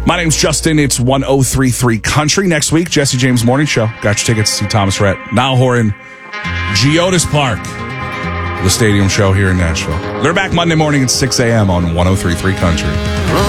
My name's Justin. It's 1033 Country. Next week, Jesse James Morning Show. Got your tickets to see Thomas Rhett, Niall Horan, Geodis Park, the stadium show here in Nashville. They're back Monday morning at 6 a.m. on 1033 Country.